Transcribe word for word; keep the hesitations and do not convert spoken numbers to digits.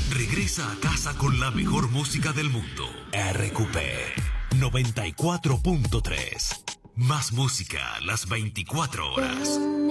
Regresa a casa con la mejor música del mundo. R Q P noventa y cuatro punto tres. Más música las veinticuatro horas.